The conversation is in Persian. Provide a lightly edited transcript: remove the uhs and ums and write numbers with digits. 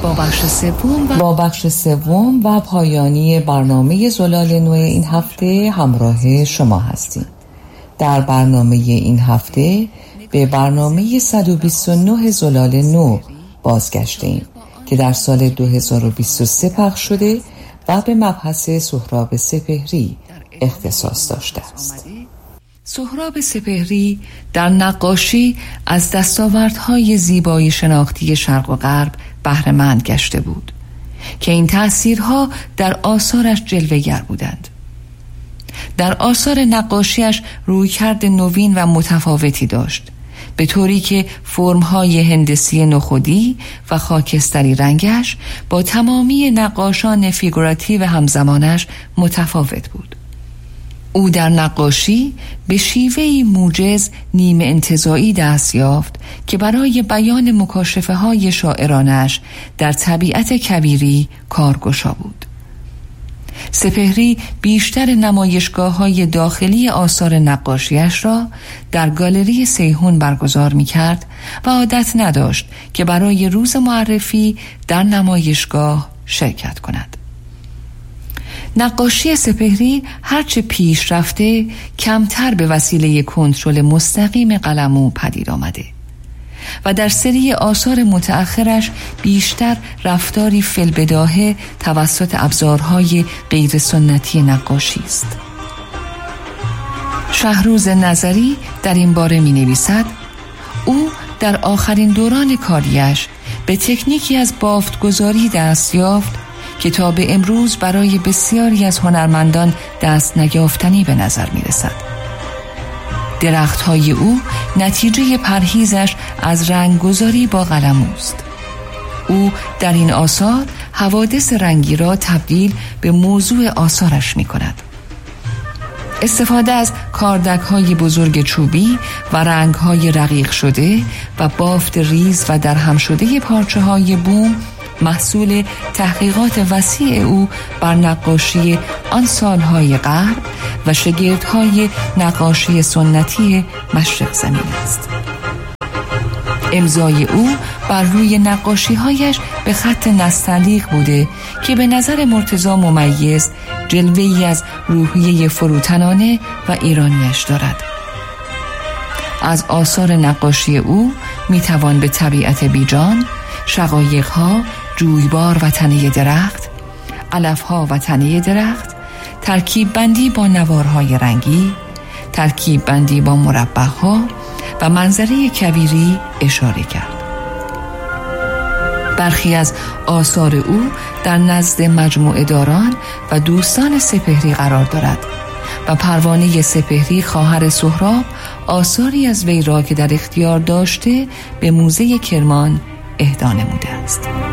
با بخش سوم و پایانی برنامه زلال نو این هفته همراه شما هستیم. در برنامه این هفته به برنامه 129 زلال نو بازگشتیم که در سال 2023 پخش شده و به مبحث سهراب سپهری اختصاص داشته است. سهراب سپهری در نقاشی از دستاوردهای زیبایی شناختی شرق و غرب بهره‌مند گشته بود که این تأثیرها در آثارش جلوه‌گر بودند. در آثار نقاشیش رویکرد نوین و متفاوتی داشت، به طوری که فرم‌های هندسی نخودی و خاکستری رنگش با تمامی نقاشان فیگوراتیو همزمانش متفاوت بود. او در نقاشی به شیوهی موجز نیمه انتزاعی دست یافت که برای بیان مکاشفه‌های شاعرانش در طبیعت کویری کارگشا بود. سپهری بیشتر نمایشگاه‌های داخلی آثار نقاشیش را در گالری سیحون برگزار می‌کرد و عادت نداشت که برای روز معرفی در نمایشگاه شرکت کند. نقاشی سپهری هرچه پیش رفته کمتر به وسیله کنترل مستقیم قلمو پدید آمده و در سری آثار متأخرش بیشتر رفتاری فی‌البداهه توسط ابزارهای غیر سنتی نقاشی است. شهروز نظری در این باره می نویسد: او در آخرین دوران کاریش به تکنیکی از بافتگذاری دست یافت که تا به امروز برای بسیاری از هنرمندان دست نیافتنی به نظر می رسد. درخت‌های او نتیجه پرهیزش از رنگگذاری با قلموست. او در این آثار حوادث رنگی را تبدیل به موضوع آثارش می کند. استفاده از کاردک‌های بزرگ چوبی و رنگ‌های رقیق شده و بافت ریز و درهم شده پارچه‌های بوم محصول تحقیقات وسیع او بر نقاشی آن سالهای غرب و شگردهای نقاشی سنتی مشرق زمین است. امضای او بر روی نقاشی‌هایش به خط نستعلیق بوده که به نظر مرتضی ممیز جلوه‌ای از روحیه فروتنانه و ایرانیش دارد. از آثار نقاشی او میتوان به طبیعت بیجان، شقایق‌ها، جویبار و تنه درخت، علف‌ها و تنه درخت، ترکیب بندی با نوارهای رنگی، ترکیب بندی با مربع‌ها و منظره کویری اشاره کرد. برخی از آثار او در نزد مجموعه داران و دوستان سپهری قرار دارد و پروانه سپهری خواهر سهراب آثاری از وی را که در اختیار داشته به موزه کرمان اهدا نموده است.